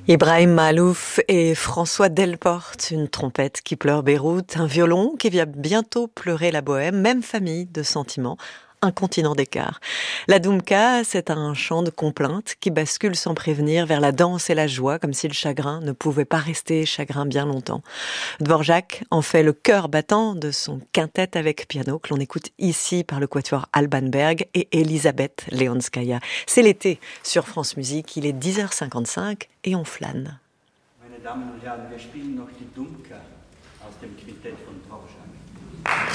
Ibrahim Maalouf et François Delporte, une trompette qui pleure Beyrouth, un violon qui vient bientôt pleurer la Bohème, même famille de sentiments, un continent d'écart. La Doumka, c'est un chant de complainte qui bascule sans prévenir vers la danse et la joie, comme si le chagrin ne pouvait pas rester chagrin bien longtemps. Dvorak en fait le cœur battant de son quintet avec piano que l'on écoute ici par le quatuor Alban Berg et Elisabeth Leonskaya. C'est l'été sur France Musique, il est 10h55 et on flâne. Meine Damen und Herren, wir spielen noch die Doumka aus dem Quintett von Dvorak.